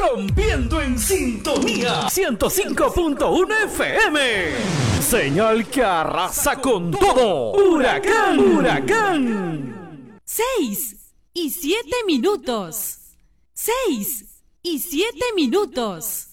rompiendo en sintonía 105.1 FM. Señal que arrasa con todo. Huracán, huracán. 6:07. 6:07.